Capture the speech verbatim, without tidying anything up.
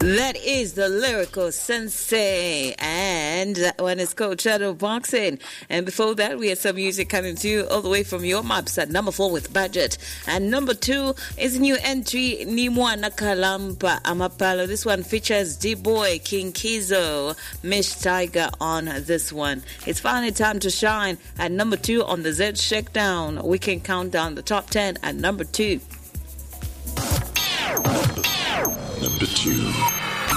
That is the Lyrical Sensei, and that one is called Shadow Boxing. And before that, we had some music coming to you all the way from your maps at number four with Budget. And number two is a new entry, Nimwana Kalampa Amapalo. This one features D-Boy, King Kizo, Mish Tiger on this one. It's finally time to shine at number two on the Z Shakedown. We can count down the top ten at number two. Number two.